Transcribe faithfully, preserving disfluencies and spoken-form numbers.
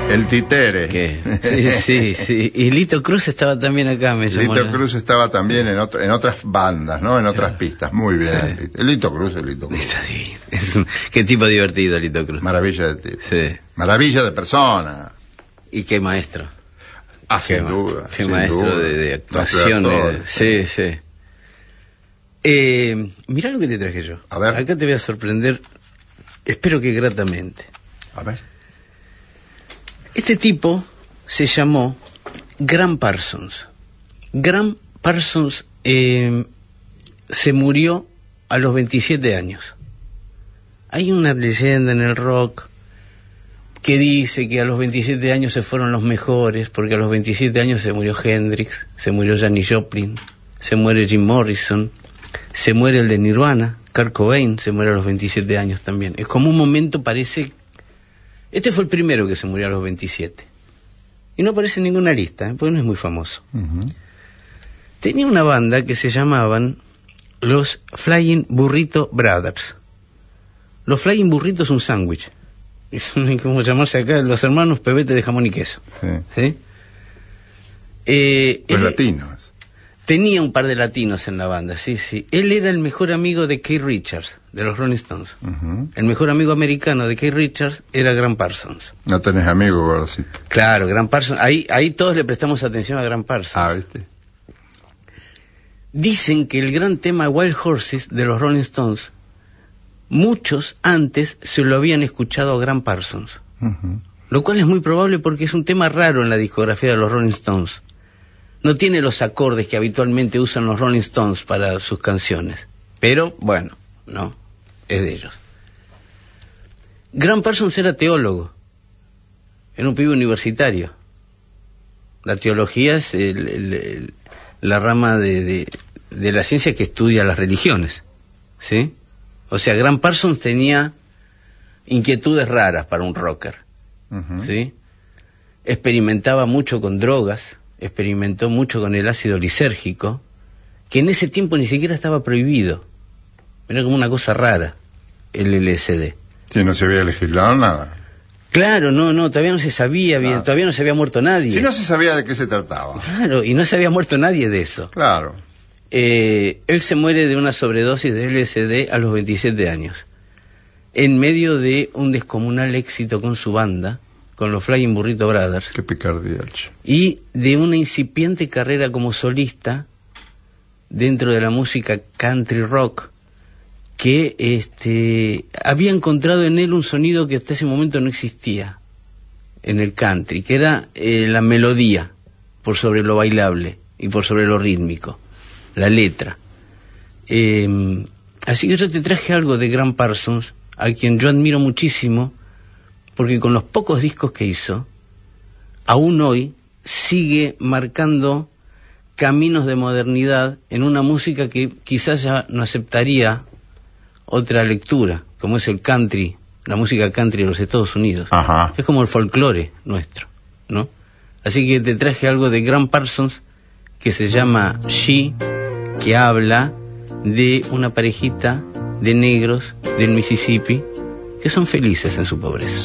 El títere. ¿Qué? Sí, sí, sí. Y Lito Cruz estaba también acá, me llamó. Lito la... Cruz estaba también en, otro, en otras bandas, ¿no? En otras yeah. pistas. Muy bien. Sí. El Lito Cruz, el Lito Cruz. Está divino. Es un... Qué tipo divertido, Lito Cruz. Maravilla de tipo. Sí. Maravilla de persona. Y qué maestro. Ah, qué sin ma... duda. Qué sin maestro duda. De, de actuación. De... Sí, sí. Eh, mirá lo que te traje yo. A ver. Acá te voy a sorprender, espero que gratamente. A ver. Este tipo se llamó Gram Parsons. Gram Parsons eh, se murió a los veintisiete años. Hay una leyenda en el rock que dice que a los veintisiete años se fueron los mejores, porque a los veintisiete años se murió Hendrix, se murió Janis Joplin, se muere Jim Morrison, se muere el de Nirvana, Kurt Cobain se muere a los veintisiete años también. Es como un momento, parece... Este fue el primero que se murió a los veintisiete. Y no aparece en ninguna lista, ¿eh? Porque no es muy famoso. Uh-huh. Tenía una banda que se llamaban los Flying Burrito Brothers. Los Flying Burritos es un sándwich. Es como llamarse acá los hermanos Pebete de jamón y queso. Sí. ¿Sí? Eh, los él, latinos. Tenía un par de latinos en la banda, sí, sí. Él era el mejor amigo de Keith Richards, de los Rolling Stones. Uh-huh. El mejor amigo americano de Keith Richards era Gram Parsons. No tenés amigos, gordocito. Claro, Gram Parsons. Ahí, ahí todos le prestamos atención a Gram Parsons. Ah, ¿viste? Dicen que el gran tema Wild Horses de los Rolling Stones, muchos antes se lo habían escuchado a Gram Parsons. Uh-huh. Lo cual es muy probable porque es un tema raro en la discografía de los Rolling Stones. No tiene los acordes que habitualmente usan los Rolling Stones para sus canciones. Pero, bueno, no, es de ellos. Gram Parsons era teólogo. Era un pibe universitario. La teología es el, el, el, la rama de, de, de la ciencia que estudia las religiones. ¿Sí? O sea, Gram Parsons tenía inquietudes raras para un rocker. Uh-huh. ¿Sí? Experimentaba mucho con drogas. Experimentó mucho con el ácido lisérgico, que en ese tiempo ni siquiera estaba prohibido. Era como una cosa rara, el L S D. Sí, no se había legislado nada. Claro, no, no, todavía no se sabía bien, claro. Todavía no se había muerto nadie. Sí, no se sabía de qué se trataba. Claro, y no se había muerto nadie de eso. Claro. Eh, él se muere de una sobredosis de L S D a los veintisiete años, en medio de un descomunal éxito con su banda, con los Flying Burrito Brothers. Qué picardía. Y de una incipiente carrera como solista dentro de la música country rock, que este había encontrado en él un sonido que hasta ese momento no existía en el country, que era eh, la melodía por sobre lo bailable y por sobre lo rítmico, la letra. Eh, así que yo te traje algo de Gram Parsons, a quien yo admiro muchísimo, porque con los pocos discos que hizo, aún hoy sigue marcando caminos de modernidad en una música que quizás ya no aceptaría otra lectura, como es el country, la música country de los Estados Unidos. Ajá. Es como el folclore nuestro, ¿no? Así que te traje algo de Gram Parsons que se llama She, que habla de una parejita de negros del Mississippi que son felices en su pobreza.